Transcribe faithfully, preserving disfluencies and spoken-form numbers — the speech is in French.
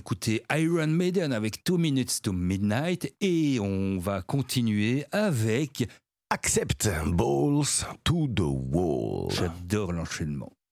écouté Iron Maiden avec Two Minutes to Midnight et on va continuer avec Accept Balls to the Wall. J'adore l'enchaînement.